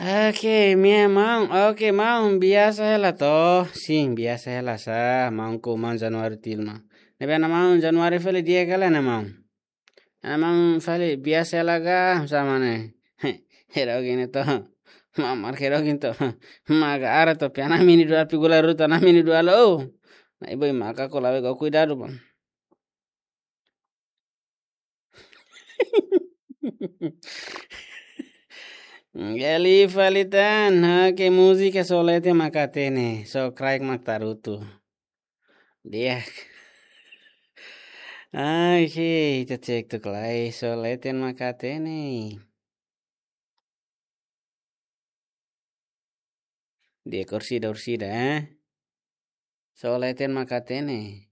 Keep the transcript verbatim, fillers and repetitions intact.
Oke, memang. Oke, mau biasa lah toh. Sim, biasa lah sah. Mau ku mau Januari tilma. Nabi ana mau Januari fali dia kala na mau. Ana mau fali biasa lah ga sama ne. Hero gini toh. Mamar hero gini toh. Maga ara toh piana mini dua pigula ruta na mini dua lo. Na ibu maka ko lawe ko cuidado bang. Gali falitan, ha ke música solete makatene, so craik maktarutu. Dia. Ai, que te cek tu klai solete makatene. Dia kursi ursida, eh? Solete makatene.